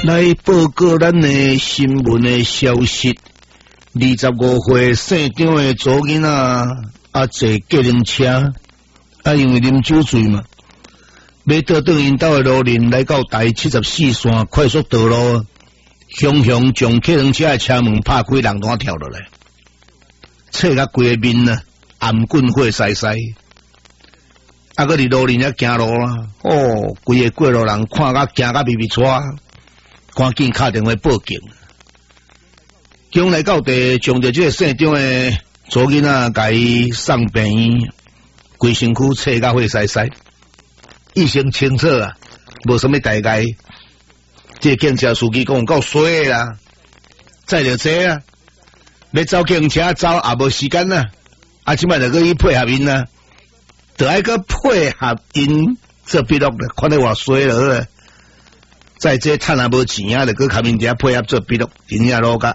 来报告咱的新闻的消息：25岁姓张的左囡仔坐计程车，因为啉酒醉嘛，要倒转因兜的路面来到台74线快速道路，雄雄将计程车的车门拍开，人单跳落来，切甲规个面暗滚火晒晒。搁伫路面遐行路啦，规个过路人看甲惊甲咪咪喘，赶紧打电话报警。警来到地，将着这个姓张的左囡仔甲伊送病院，规身躯切甲火晒晒，意识清楚啊，无啥物大碍。这警车司机讲有够衰啦，载着这啊，要走警车走也无时间啦，即摆就搁去配合因啦。就爱个配合因做笔录咧，看你偌衰了。在这趁也无钱啊，就搁卡面底配合做笔录，真正老甲。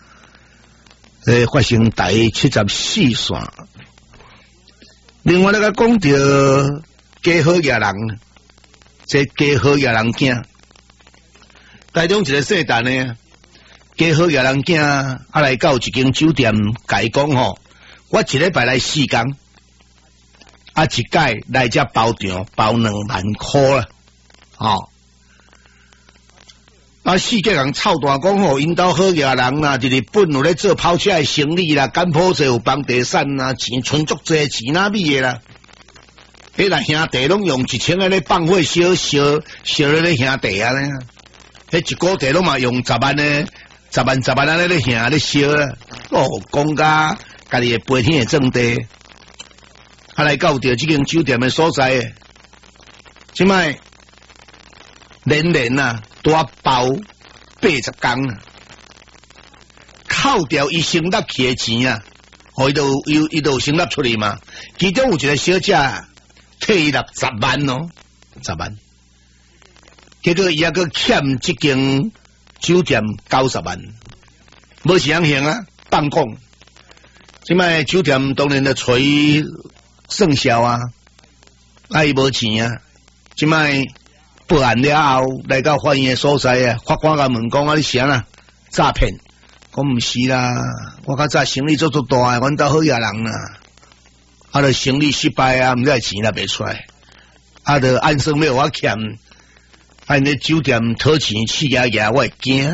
发生台74线。另外，讲到家好野人，这家好野人囝，台中一个姓陈的，家好野人囝来到一间酒店，甲伊讲吼，我一礼拜来4天。一届来遮包场包2万块啦，4个人臭大讲吼，因兜好野人啦，伫日本有咧做跑车的生意啦，柬埔寨有房地产啦，钱存足济，钱哪米的啦？迄个兄弟拢用1000个咧放火烧咧兄弟啊咧，迄一个地拢嘛用10万咧，10万安尼咧兄咧烧啦，讲甲家己的飞天的正地。来到着这间酒店的所在，即摆连多包80天啊，扣掉伊成立起的钱啊，伊都有成立出来嘛。其中有一个小姐退伊10万哦，10万，结果伊还阁欠这间酒店90万，无是样行啊，放讲。即摆酒店当然就找伊算销啊，伊无钱啊，即摆报案了后，来到法院的所在啊，法官甲问讲你啥啦？诈骗？讲毋是啦，我较早生意做大，阮兜好野人啦，就生意失败啊，毋知钱也袂出来，就暗算要我欠，因咧酒店讨钱气我会惊。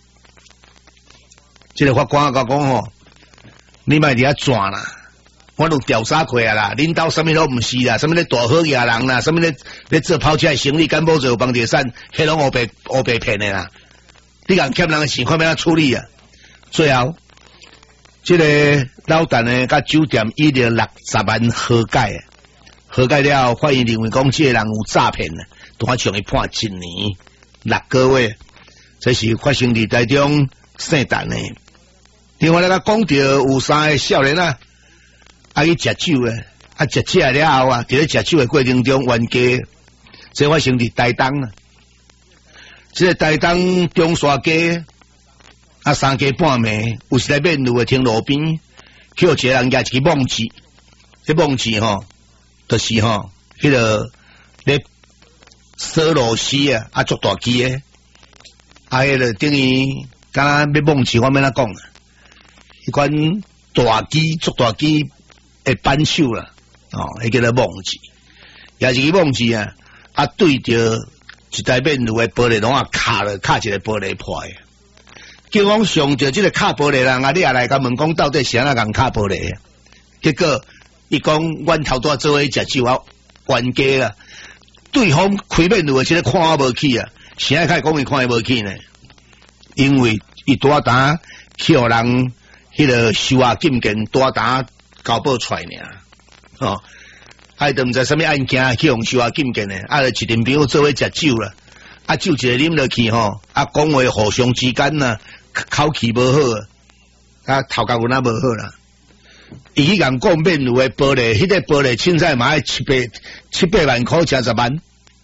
这个法官甲讲吼，你莫伫遐转啦。我都调查过啊啦，恁兜什么都毋是啦，什么咧大好野人啦，什么咧做跑车生意，干部做房地产，迄拢黑白骗的啦。你讲欠人的钱，看要怎处理啊？最后，这个老陈呢，甲酒店一定60万和解，和解了后，法院认为讲这个人有诈骗啊，单将伊判1年6个月。这是发生伫台中姓陈的。另外讲到有3个少年啊。去食酒诶，食起来了后啊，伫咧食酒诶过程中冤家，这发生伫台东啊。这个台东中山街3更半暝，有时来面路诶停路边，去有一个人举一个网子，这网子吼，就是吼，迄个咧锁螺丝啊，足大机诶，迄个等于敢若要网子，我免怎讲啊？迄款大机足大机。会扳手啦，迄叫做网子，也是个网子啊，对着一台面路的玻璃拢卡一个玻璃破。警方上着这个卡玻璃人你也来甲问讲到底是安怎共卡玻璃？结果伊讲阮头拄做伙食酒冤家啦，对方开面路的这个看我无起啊，谁开讲伊看伊无起呢？因为伊大胆去互人迄个收押禁见大胆。交保出来尔，都毋知啥物案件去用收押禁见呢？就一群朋友做伙食酒啦，酒一个啉落去吼，讲话互相之间口气无好，头壳运无好啦。伊去共讲面路的玻璃，迄个玻璃凊彩嘛要700万块，70万。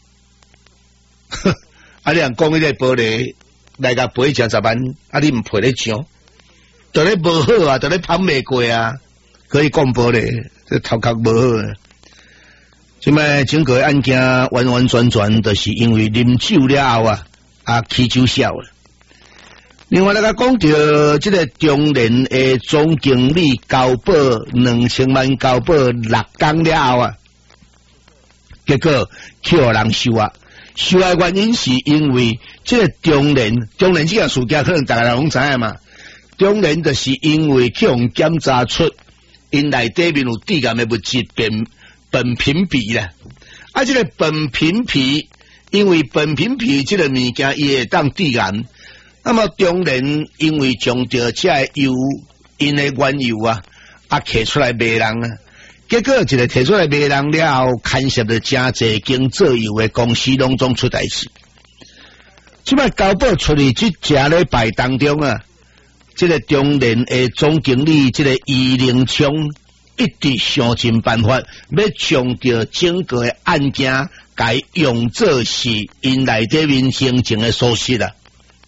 你人讲迄个玻璃来甲赔70万，你毋赔咧抢，就咧无好啊，就咧攀袂过啊。可以讲玻璃，这头壳无好啊！即摆整个案件完完全全就是因为啉酒了后起酒小了。另外，咱讲到这个中联的总经理交保2000万交保6天了后啊，结果去互人收押。收押原因是因为这个中联这件事件，可能大家拢知影嘛。中联就是因为去互检查出因内底面有致癌的物质苯平皮啦。啊，这个苯平皮，因为苯平皮这个物件伊会当致癌。那么中联因为将着这油因的原油啊摕出来卖人啊，结果一个摕出来卖人了后，牵涉着真侪经做油的公司拢总出代志。即摆交保出去这个礼拜当中啊，这个中联的总经理这个余凌昌一直想尽办法，要将着整个的案件改用作是因内底面形成的疏失啊。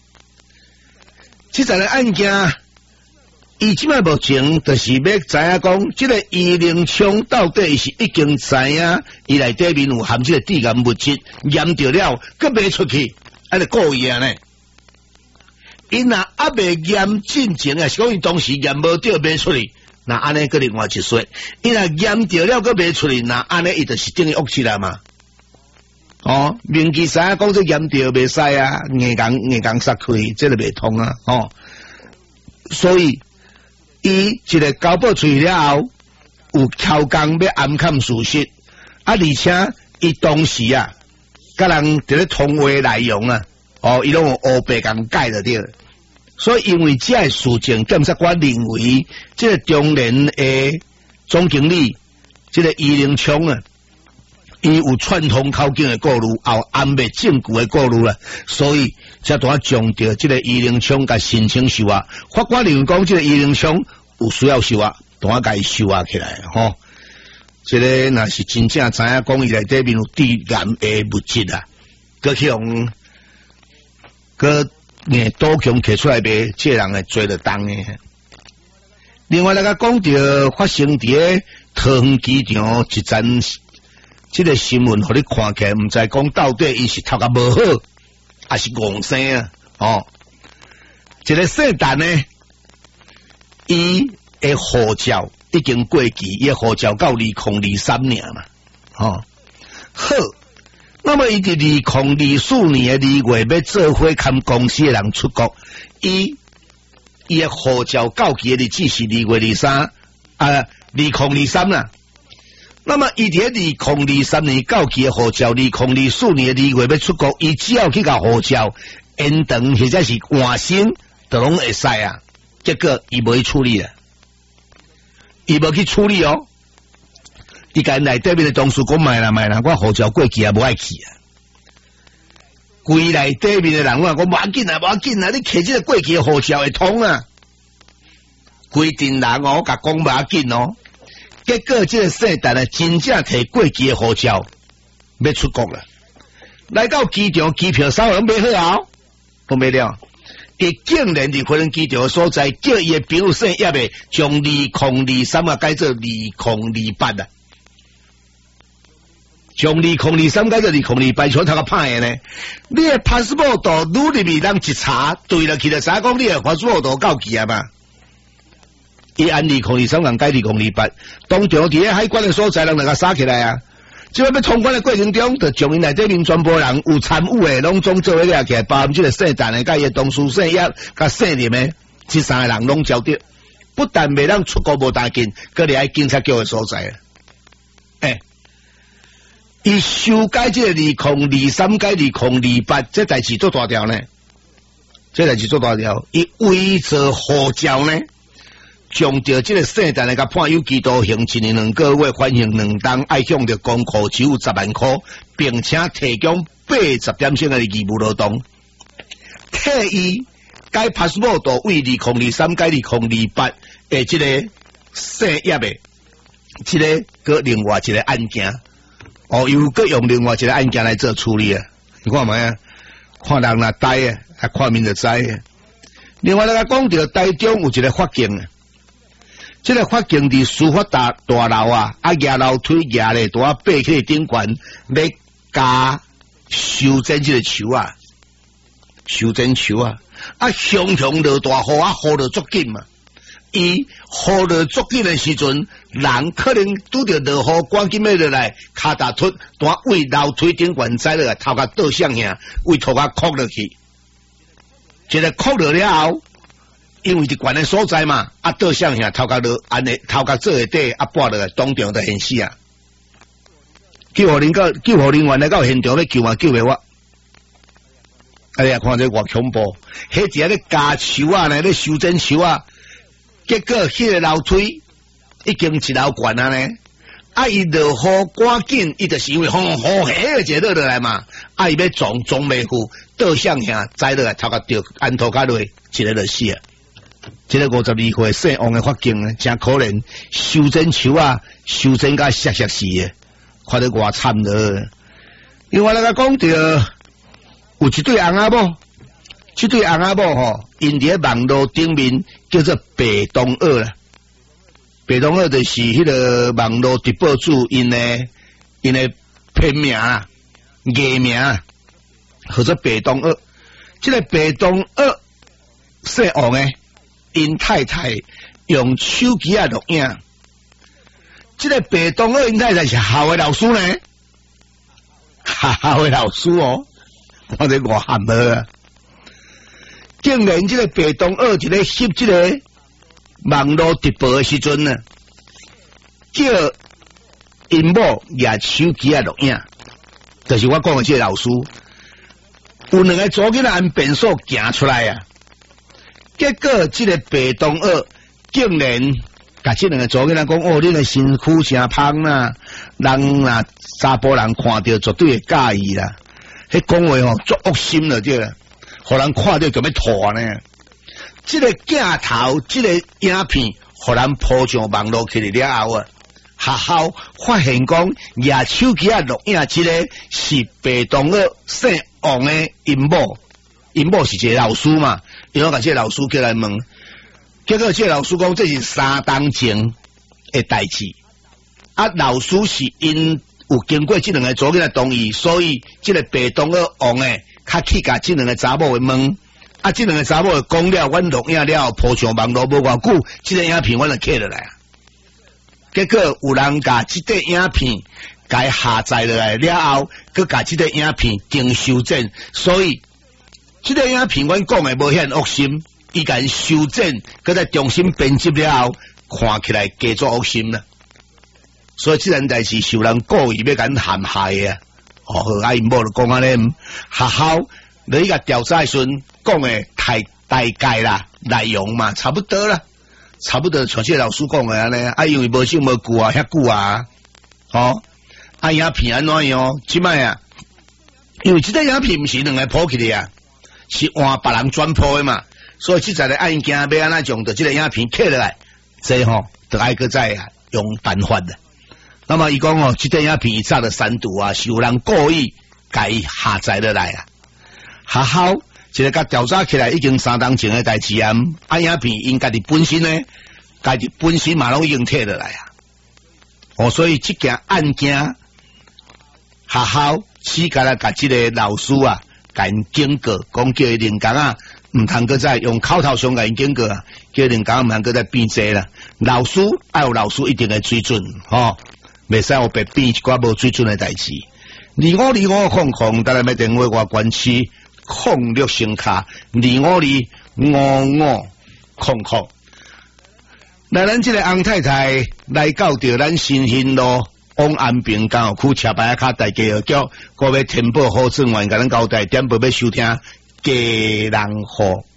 这个案件，伊即摆目前就是要知影讲，这个余凌昌到底是已经知影伊内底面有含这个致癌物质，验着了，佮卖出去，安尼故意啊呢？因若还未验进前啊，是讲伊当时验无着卖出去，那安尼佮另外一说。因若验着了佮卖出去，那安尼伊就是等于恶起来嘛。哦，明记啥讲这验着袂使啊，硬讲杀开，这个袂通啊，哦，所以伊一个交保出去了后，有超工要暗砍事实，啊，而且伊当时啊，甲人伫咧通话内容啊，哦，伊拢有黑白共改了对，所以因为这个事情，检察官认为这个中联的总经理，这个余凌昌啊。伊有串通口径的过路，也有暗昧证据的过路啦，所以才大将着这个余凌昌甲申请收押。法官认为讲，这个余凌昌有需要收押，大甲伊收押起来吼。这个若是真正知影讲伊内底面有致癌的物质啊，佮去用佮赌强摕出来卖，这人会做得当的。另外，咱讲到发生伫桃园机场一站。这个新闻互你看起来，唔知讲到底伊是读甲无好，还是戆生啊？哦，一个姓陈呢，伊的护照已经过期，伊的护照到2023年嘛，哦，好，那么伊伫2024年的2月要做伙看公司的人出国，伊的护照到期的日子是2月23啊，2023啦。那么，伊伫2023年到期的护照，2024年2月要出国，伊只要去甲护照延长或者是换新，都拢会使啊。结果伊无去处理啊，伊无去处理哦。伊甲内底面的同事讲卖啦，我护照过期啊，无爱去啊。规内底面的人讲无要紧啊，你摕这个过期的护照会通啊。规定人哦，甲讲无要紧哦。结果这个姓陈啊，真正摕过期的护照要出国了，来到机场，机票稍微买好后，都买了。伊竟然伫可能机场所在，叫伊的朋友姓叶的，将2023啊改做2028啊，将2023改做2028，像头个歹的呢。你的 passport 愈入面人一查，对了，去了查讲你的 passport 到期啊嘛。伊按2023人改2028，当场伫咧海关的所在，人甲杀起来啊！即要通关的过程中，就将因内底面全部人有参与的，拢总做伙抓起来，包含即个姓陈的、甲伊同事姓叶、甲姓林的，这3个人拢招着，不但袂让出国无大紧，佮离开警察局的所在啊！伊修改即个2023改2028，这代志做大条呢？这代志做大条，伊伪造护照呢？将着这个姓陈的甲判有期徒刑1年2个月，缓刑2档，爱向着公库支付10万块，并且提供80点钟的义务劳动，替伊改 passport 为2023改2028的这个姓叶的，这个搁另外一个案件，哦，又搁用另外一个案件来做处理啊！你看嘛啊，看人若呆啊，还看面就知啊。另外，咱讲到台中有一个法警啊。这个法警伫司法大楼啊，举楼梯举咧，拄啊爬起顶悬，要加修正这个树啊。 修真树啊，熊熊落大雨啊，雨落足紧嘛。伊雨落足紧的时阵，人可能拄着落雨，赶紧要落来，骹踏突，单位楼梯顶悬栽落来，头壳倒向下，为头壳哭落去。一个哭落了后，因为伫悬的所在嘛，倒向下，头壳落安尼，头壳做下底，拨落来，当场就现死啊！救护人员来到现场要救嘛，救袂我。哎呀，看这偌恐怖！迄只咧加树啊，咧修真树啊，结果迄个楼梯已经一楼悬啊呢。伊落雨赶紧，伊就是因为风雨一个落来嘛，伊要撞袂赴，倒向下栽落来，头壳掉按头壳落，一个就死啊！这个52岁姓王的发境真可怜，修真树啊，修真甲死死的，看得偌惨了。因为我讲着。有一对翁仔某，这对翁仔某吼，因伫网络顶面叫做白冬鹅啦。白冬鹅就是迄个网络直播主因的片名啦、艺名，或者白冬鹅。这个白冬鹅姓王的，因太太用手机录影。这个白冬鹅因太太是校的老师呢，校的老师哦。我这外汉了啊！竟然这个白冬鹅一个翕这个网络直播的时阵呢，叫因某拿手机录影，就是我讲的这个老师，有两个左囡仔按变数行出来啊！结果这个白冬鹅竟然甲这两个左囡仔讲：哦，你的身躯真胖啦，人啦查甫人看到绝对会介意啦。迄讲话吼，足恶心了，对啦，互人看到就要吐呢。这个镜头，这个影片，互人铺上网络去了后啊，学校发现讲，拿手机录影这个是白冬鹅姓王的因某，因某是一个老师嘛，因为甲这个老师叫来问，结果这个老师讲这是3当前的代志，老师是因。有经过这两个组给他同意，所以这个白冬鹅王诶，他去甲这两个查某的问，这两个查某讲了，阮录影了后，铺上网络无偌久，这个影片阮就摕落来啊。结果有人甲这个影片甲下载落来了后，佮甲这个影片经修正，所以这个影片阮讲的无遐恶心，伊甲修正，佮再重新编辑了后，看起来加做恶心啦。所以这件代志受人故意要甲陷害的啊！好，因某就讲安尼，学校你甲调查时阵讲的太大概啦，内容嘛差不多啦，差不多像这老师讲的安尼，因为无久无久啊，遐久啊，影片安怎样？即摆啊，因为这个影片毋是两个铺起的啊，是换别人转铺的嘛，所以这在的案件要安怎用，就这个影片摕落来，这就爱搁再用办法的。那么伊讲这个影片伊早就删除啊，是有人故意甲伊下载落来啊。学校一个甲调查起来已经3当前的代志啊，影片因家己本身呢，家己本身嘛拢已经摕落来啊。所以这件案件学校只甲来甲这个老师啊，甲因警告，讲叫伊另工啊，唔通搁再用口头上甲因警告啊，叫另工唔通搁再变济啦。老师爱有老师一定的水准，袂使有白变一寡无水准的代志。252500，当然要电话外关区06声卡252500。那咱这个翁太太来到着咱新兴路往安平港澳区车牌卡大家要叫各位填报好证员，甲咱交代点报要收听家人户。